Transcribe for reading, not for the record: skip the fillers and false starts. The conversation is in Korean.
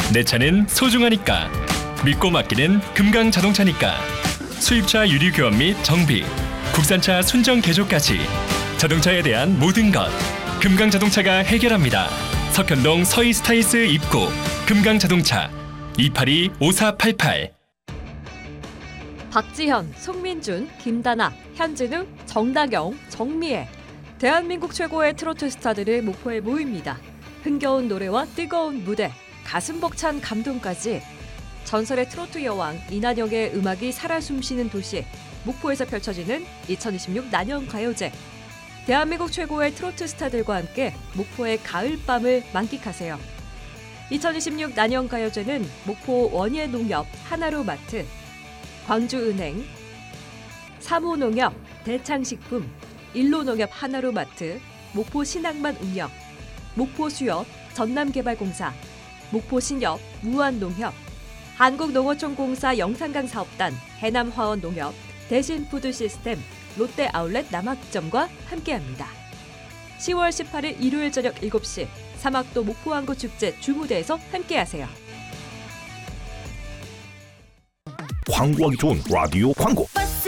내 차는 소중하니까. 믿고 맡기는 금강자동차니까. 수입차 유리 교환 및 정비, 국산차 순정 개조까지 자동차에 대한 모든 것 금강자동차가 해결합니다. 석현동 서이스타이스 입구 금강자동차 282-5488. 박지현, 송민준, 김다나, 현진우, 정다경, 정미애. 대한민국 최고의 트로트 스타들을 목포에 모입니다. 흥겨운 노래와 뜨거운 무대, 가슴 벅찬 감동까지 전설의 트로트 여왕 이난영의 음악이 살아 숨쉬는 도시 목포에서 펼쳐지는 2026 난영가요제. 대한민국 최고의 트로트 스타들과 함께 목포의 가을밤을 만끽하세요. 2026 난영가요제는 목포 원예농협 하나로마트, 광주은행, 사모농협, 대창식품, 일로농협 하나로마트, 목포신항만 운영, 목포수협, 전남개발공사, 목포신협, 무한농협, 한국농어촌공사 영산강사업단, 해남화원농협, 대신푸드시스템, 롯데아울렛 남학점과 함께합니다. 10월 18일 일요일 저녁 7시 사막도 목포항구축제 주무대에서 함께하세요. 광고하기 좋은 라디오 광고.